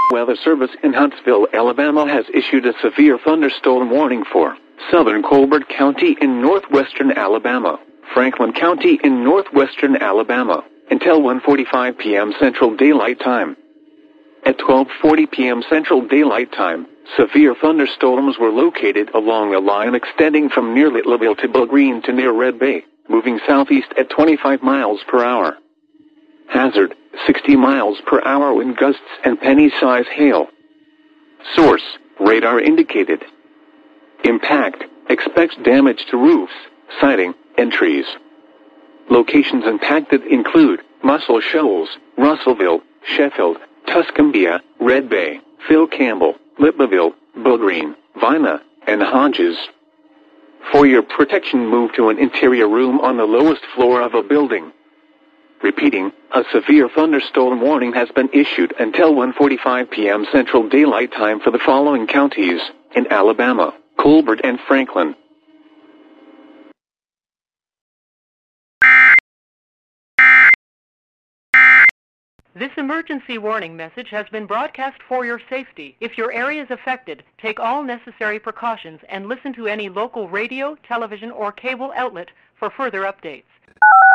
Weather Service in Huntsville, Alabama has issued a severe thunderstorm warning for southern Colbert County in northwestern Alabama, Franklin County in northwestern Alabama, until 1:45 p.m. Central Daylight Time. At 12:40 p.m. Central Daylight Time, severe thunderstorms were located along a line extending from near Littleville to Bull Green to near Red Bay, moving southeast at 25 miles per hour. Hazard, 60 miles per hour wind gusts and penny-size hail. Source, radar indicated. Impact, expects damage to roofs, siding, and trees. Locations impacted include Muscle Shoals, Russellville, Sheffield, Tuscumbia, Red Bay, Phil Campbell, Littleville, Bull Green, Vina, and Hodges. For your protection, move to an interior room on the lowest floor of a building. Repeating, a severe thunderstorm warning has been issued until 1:45 p.m. Central Daylight Time for the following counties in Alabama: Colbert and Franklin. This emergency warning message has been broadcast for your safety. If your area is affected, take all necessary precautions and listen to any local radio, television, or cable outlet for further updates.